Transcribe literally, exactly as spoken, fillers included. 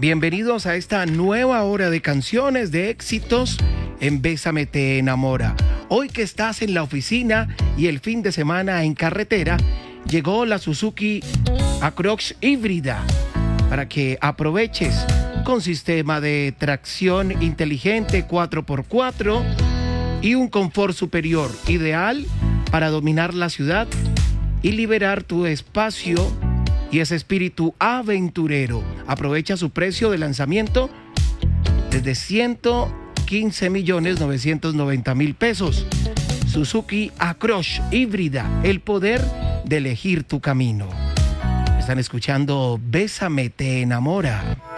Bienvenidos a esta nueva hora de canciones de éxitos en Bésame te enamora. Hoy que estás en la oficina y el fin de semana en carretera, llegó la Suzuki Across híbrida para que aproveches con sistema de tracción inteligente cuatro por cuatro y un confort superior, ideal para dominar la ciudad y liberar tu espacio y ese espíritu aventurero. Aprovecha su precio de lanzamiento desde ciento quince millones novecientos noventa mil pesos. Suzuki Across híbrida, el poder de elegir tu camino. Están escuchando Bésame te enamora.